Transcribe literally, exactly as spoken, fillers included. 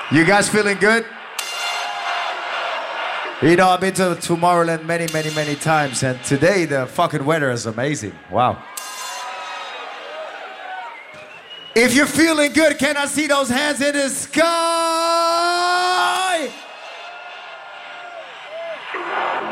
You guys feeling good? You know, I've been to Tomorrowland many, many, many times, and today the fucking weather is amazing. Wow. If you're feeling good, can I see those hands in the sky?